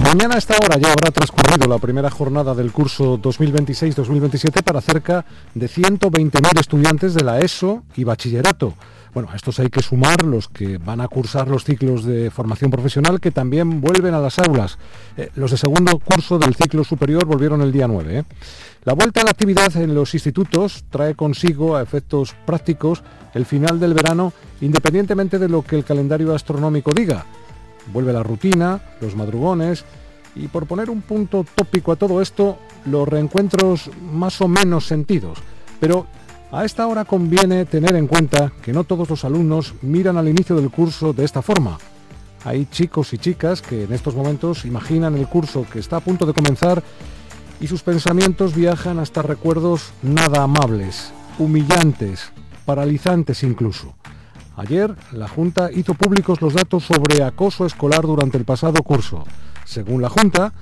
Mañana a esta hora ya habrá transcurrido la primera jornada del curso 2026-2027 para cerca de 120.000 estudiantes de la ESO y bachillerato. Bueno, a estos hay que sumar los que van a cursar los ciclos de formación profesional que también vuelven a las aulas. Los de segundo curso del ciclo superior volvieron el día 9. La vuelta a la actividad en los institutos trae consigo, a efectos prácticos, el final del verano, independientemente de lo que el calendario astronómico diga. Vuelve la rutina, los madrugones y, por poner un punto tópico a todo esto, los reencuentros más o menos sentidos. Pero a esta hora conviene tener en cuenta que no todos los alumnos miran al inicio del curso de esta forma. Hay chicos y chicas que en estos momentos imaginan el curso que está a punto de comenzar y sus pensamientos viajan hasta recuerdos nada amables, humillantes, paralizantes incluso. Ayer, la Junta hizo públicos los datos sobre acoso escolar durante el pasado curso. Según la Junta,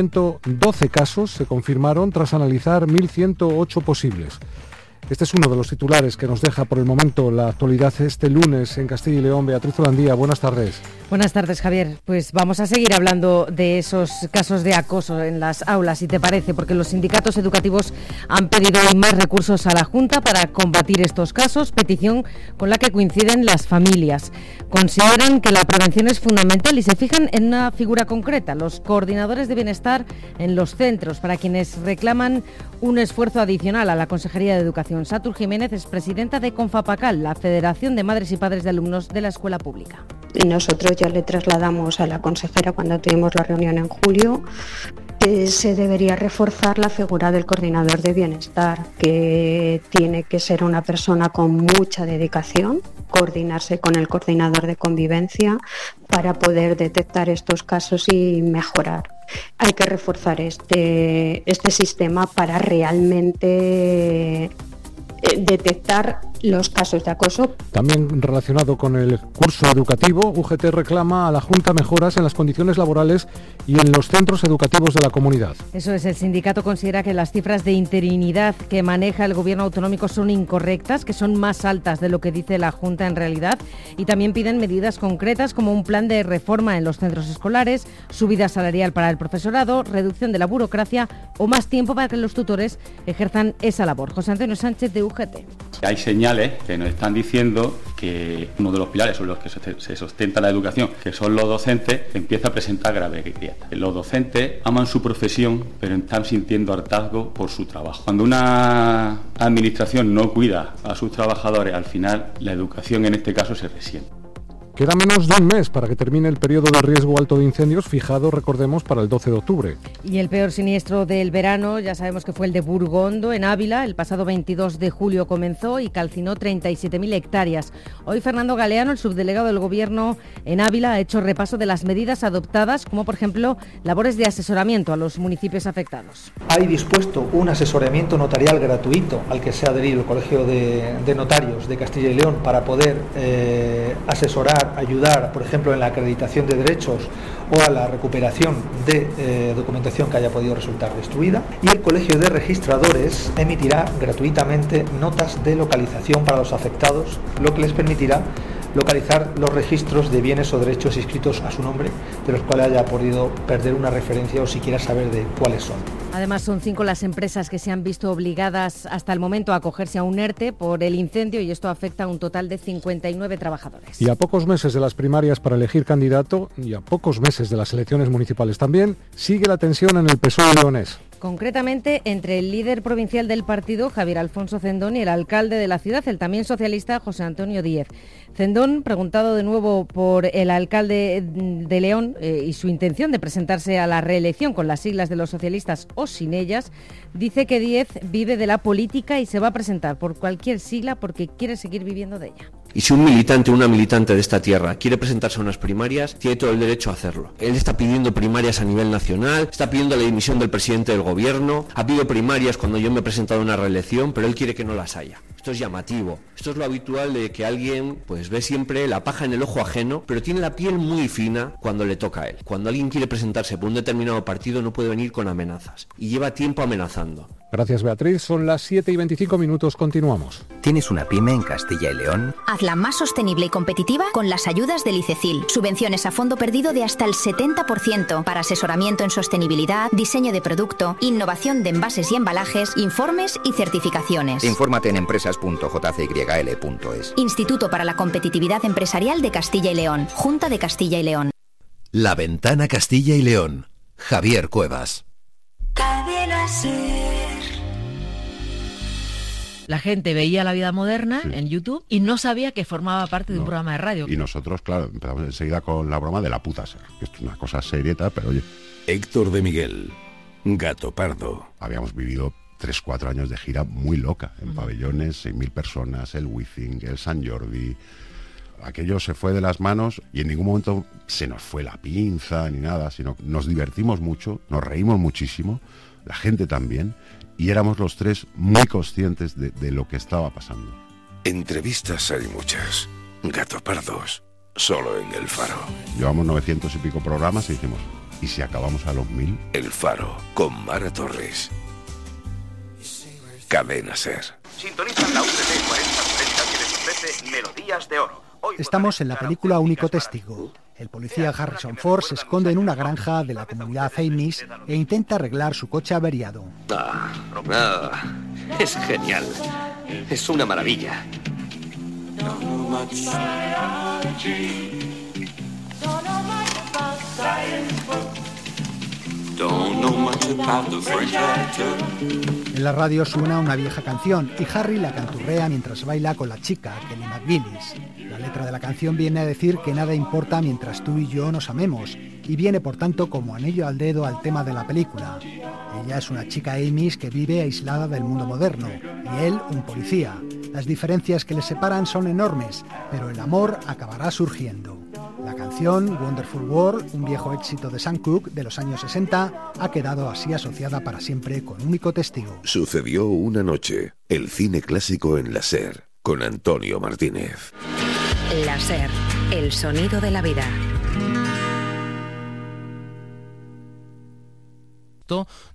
112 casos se confirmaron tras analizar 1.108 posibles. Este es uno de los titulares que nos deja por el momento la actualidad este lunes en Castilla y León. Beatriz Olandía, buenas tardes. Buenas tardes, Javier. Pues vamos a seguir hablando de esos casos de acoso en las aulas, si te parece, porque los sindicatos educativos han pedido hoy más recursos a la Junta para combatir estos casos, petición con la que coinciden las familias. Consideran que la prevención es fundamental y se fijan en una figura concreta, los coordinadores de bienestar en los centros, para quienes reclaman un esfuerzo adicional a la Consejería de Educación. Satur Jiménez es presidenta de Confapacal, la Federación de Madres y Padres de Alumnos de la Escuela Pública. Y nosotros ya le trasladamos a la consejera cuando tuvimos la reunión en julio que se debería reforzar la figura del coordinador de bienestar, que tiene que ser una persona con mucha dedicación, coordinarse con el coordinador de convivencia para poder detectar estos casos y mejorar. Hay que reforzar este sistema para realmente detectar los casos de acoso. También relacionado con el curso educativo, UGT reclama a la Junta mejoras en las condiciones laborales y en los centros educativos de la comunidad. Eso es, el sindicato considera que las cifras de interinidad que maneja el gobierno autonómico son incorrectas, que son más altas de lo que dice la Junta en realidad, y también piden medidas concretas como un plan de reforma en los centros escolares, subida salarial para el profesorado, reducción de la burocracia o más tiempo para que los tutores ejerzan esa labor. José Antonio Sánchez, de UGT. Hay señales que nos están diciendo que uno de los pilares sobre los que se sustenta la educación, que son los docentes, empieza a presentar graves grietas. Los docentes aman su profesión, pero están sintiendo hartazgo por su trabajo. Cuando una administración no cuida a sus trabajadores, al final la educación en este caso se resiente. Queda menos de un mes para que termine el periodo de riesgo alto de incendios fijado, recordemos, para el 12 de octubre. Y el peor siniestro del verano, ya sabemos que fue el de Burgondo, en Ávila. El pasado 22 de julio comenzó y calcinó 37.000 hectáreas. Hoy Fernando Galeano, el subdelegado del Gobierno en Ávila, ha hecho repaso de las medidas adoptadas, como por ejemplo labores de asesoramiento a los municipios afectados. Hay dispuesto un asesoramiento notarial gratuito al que se ha adherido el Colegio de Notarios de Castilla y León para poder asesorar, ayudar, por ejemplo, en la acreditación de derechos o a la recuperación de documentación que haya podido resultar destruida. Y el Colegio de Registradores emitirá gratuitamente notas de localización para los afectados, lo que les permitirá localizar los registros de bienes o derechos inscritos a su nombre, de los cuales haya podido perder una referencia o siquiera saber de cuáles son. Además, son 5 las empresas que se han visto obligadas hasta el momento a acogerse a un ERTE por el incendio, y esto afecta a un total de 59 trabajadores. Y a pocos meses de las primarias para elegir candidato y a pocos meses de las elecciones municipales también, sigue la tensión en el PSOE leonés. Concretamente, entre el líder provincial del partido, Javier Alfonso Cendón, y el alcalde de la ciudad, el también socialista, José Antonio Díez. Cendón, preguntado de nuevo por el alcalde de León y su intención de presentarse a la reelección con las siglas de los socialistas o sin ellas, dice que Díez vive de la política y se va a presentar por cualquier sigla porque quiere seguir viviendo de ella. Y si un militante o una militante de esta tierra quiere presentarse a unas primarias, tiene todo el derecho a hacerlo. Él está pidiendo primarias a nivel nacional, está pidiendo la dimisión del presidente del gobierno, ha pedido primarias cuando yo me he presentado a una reelección, pero él quiere que no las haya. Esto es llamativo. Esto es lo habitual de que alguien pues ve siempre la paja en el ojo ajeno, pero tiene la piel muy fina cuando le toca a él. Cuando alguien quiere presentarse por un determinado partido no puede venir con amenazas y lleva tiempo amenazando. Gracias, Beatriz. Son las 7:25, continuamos. ¿Tienes una pyme en Castilla y León? Hazla más sostenible y competitiva con las ayudas del ICECIL. Subvenciones a fondo perdido de hasta el 70% para asesoramiento en sostenibilidad, diseño de producto, innovación de envases y embalajes, informes y certificaciones. Infórmate en empresas.jcyl.es. Instituto para la Competitividad Empresarial de Castilla y León. Junta de Castilla y León. La Ventana Castilla y León. Javier Cuevas. Cadena Ser. La gente veía La Vida Moderna en YouTube y no sabía que formaba parte de un programa de radio. Y nosotros, claro, empezamos enseguida con la broma de la puta ser, que esto es una cosa serieta, pero oye. Héctor de Miguel, Gato Pardo. Habíamos vivido 3-4 años de gira muy loca, en pabellones, 6.000 personas, el Wizzing, el Sant Jordi. Aquello se fue de las manos y en ningún momento se nos fue la pinza ni nada, sino nos divertimos mucho, nos reímos muchísimo, la gente también, y éramos los tres muy conscientes de lo que estaba pasando. Entrevistas hay muchas. Gato Pardos, solo en El Faro. Llevamos 900 y pico programas y dijimos, ¿y si acabamos a los 1000? El Faro, con Mara Torres. Cadena Ser. Sintonizan la UTT 4030 que les ofrece Melodías de Oro. Estamos en la película Único Testigo. El policía Harrison Ford se esconde en una granja de la comunidad Amish e intenta arreglar su coche averiado. Es genial. Es una maravilla. En la radio suena una vieja canción y Harry la canturrea mientras baila con la chica, Kelly McGillis. La letra de la canción viene a decir que nada importa mientras tú y yo nos amemos y viene por tanto como anillo al dedo al tema de la película. Ella es una chica Amish que vive aislada del mundo moderno y él un policía. Las diferencias que les separan son enormes, pero el amor acabará surgiendo. La canción Wonderful World, un viejo éxito de Sam Cooke de los años 60, ha quedado así asociada para siempre con Único Testigo. Sucedió una noche, el cine clásico en la Ser, con Antonio Martínez. La Ser, el sonido de la vida.